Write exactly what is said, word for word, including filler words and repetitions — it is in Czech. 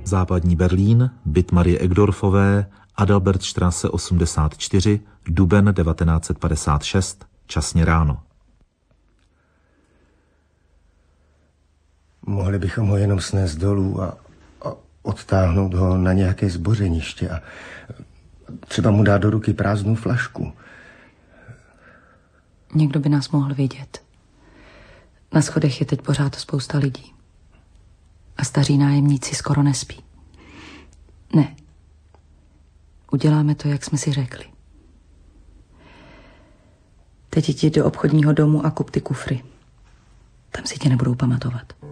Západní Berlín, byt Marie Egdorfové, Adalbertstraße osmdesát čtyři, duben devatenáct set padesát šest, časně ráno. Mohli bychom ho jenom snést dolů a, a odtáhnout ho na nějaké zbořeniště a třeba mu dát do ruky prázdnou flašku. Někdo by nás mohl vidět. Na schodech je teď pořád spousta lidí. A staří nájemníci skoro nespí. Ne. Uděláme to, jak jsme si řekli. Teď jdi do obchodního domu a kup ty kufry. Tam si tě nebudou pamatovat.